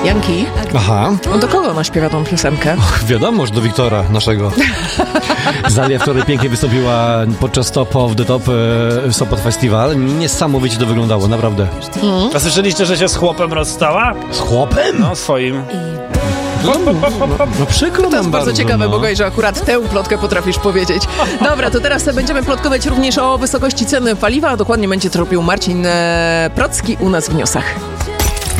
Janki, Aha. do kogo ona śpiewa tą piosenkę? Wiadomo, że do Wiktora, naszego. Zalia wczoraj pięknie wystąpiła podczas Top of the Top Sopot Festival. Niesamowicie to wyglądało, naprawdę. A słyszeliście, że się z chłopem rozstała? Z chłopem? No, swoim. No przykro To jest nam bardzo ciekawe, no. Bogaj, że akurat tę plotkę potrafisz powiedzieć. Dobra, to teraz będziemy plotkować również o wysokości ceny paliwa, a dokładnie będzie to robił Marcin Procki u nas w Newsach.